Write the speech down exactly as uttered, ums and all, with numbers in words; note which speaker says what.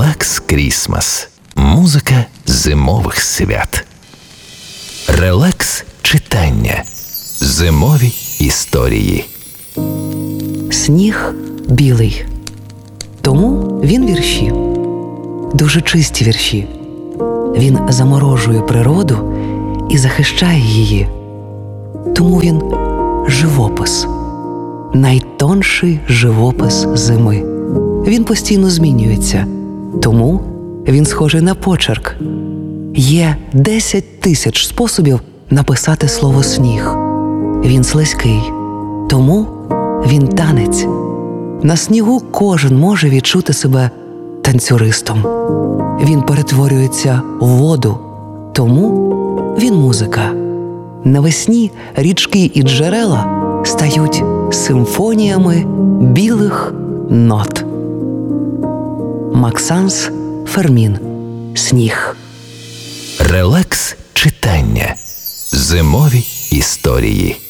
Speaker 1: Релакс Крісмас. Музика зимових свят. Релакс читання. Зимові історії.
Speaker 2: Сніг білий. Тому він вірші. Дуже чисті вірші. Він заморожує природу і захищає її. Тому він живопис. Найтонший живопис зими. Він постійно змінюється. Тому він схожий на почерк. Є десять тисяч способів написати слово «сніг». Він слизький. Тому він танець. На снігу кожен може відчути себе танцюристом. Він перетворюється в воду. Тому він музика. Навесні річки і джерела стають симфоніями білих нот. Максанс Фермін. Сніг.
Speaker 1: Релакс читання. Зимові історії.